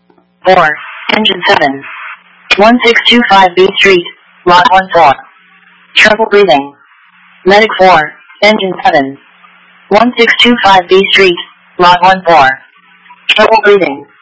4. Engine 7. 1625B Street, Lot 14. Trouble breathing. Medic 4. Engine 7. 1625B Street, Lot 14. Trouble breathing.